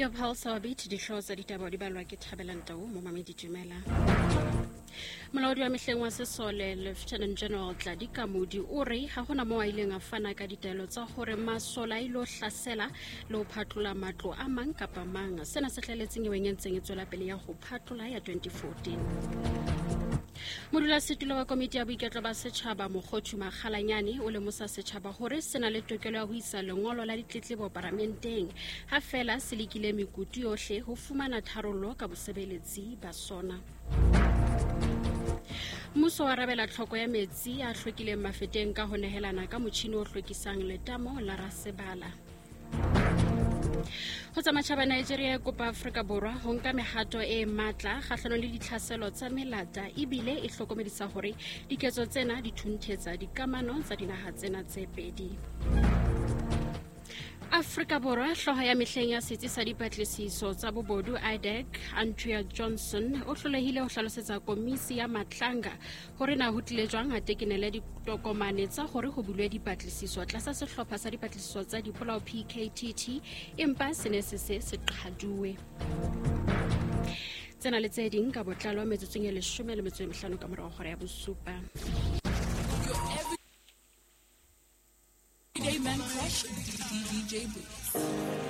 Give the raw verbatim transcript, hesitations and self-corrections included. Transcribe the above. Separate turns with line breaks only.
Yo Pulse Beat di show tsa ditaba di balwa ke Thabelang Tau mo Mamedi Dumela. Molaodi wa mehleng wa Sesole Lieutenant General Tladika Mudi o re ha hona mo a ileng a fana ka ditaelo tsa hore masola a ilo hlasela le ho phatlola matlo a mang kapa mang. Sena se hlahelletseng eweng e ntseng e tswela pele ya ho phatlola ya twenty fourteen. Modulasetulo wa komiti ya boiketlo ba setjhaba Mokgothu Makgalanyane o lemosa setjhaba hore sena le tokelo ya ho isa lengolo la ditletlebo parlamenteng ha fela se lekile mekutu yohle ho fumana tharollo ka bosebeletsi ba sona. Mmuso wa rabela tlhoko ya metsi a hlwekileng mafeteng ka ho nehelana ka motjhini o hlwekisang letamo la Rasebala. Ho tsamaya Nigeria kopa Afrika Borwa ho nka mehato e matla kgahlano le ditlhaselo tsa melata ebile e hlokomedisa hore diketso tsena di thunthetsa dikamano tsa dinaha tsena tse pedi. Afrika Borwa hloho ya mehleng ya setsi sa dipatlisiso tsa bobodu I D E C Andrea Johnson o hlolehile ho hlalosetsa komisi ya Matlanga hore na ho tlile jwang a tekenele ditokomane tsa hore ho bulwe dipatlisiso tlasa sehlopha sa dipatlisiso tsa dipolao P K T T empa sene se se se qaduwe. Tsena le tse ding ka botlalo metsotsong e leshome le metso e mehlano ka morao hora ya bosupa.
Everyday man crush D J Boots.